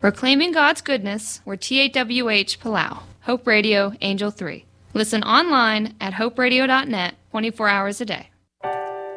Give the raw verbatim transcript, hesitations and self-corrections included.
Proclaiming God's goodness, we're T A W H Palau, Hope Radio, Angel three. Listen online at hope radio dot net twenty-four hours a day.